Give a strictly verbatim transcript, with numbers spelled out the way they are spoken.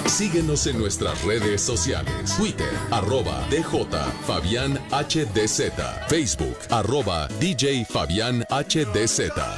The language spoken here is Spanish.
Síguenos en nuestras redes sociales. Twitter, arroba D J Fabián H D Z. Facebook, arroba D J Fabián H D Z.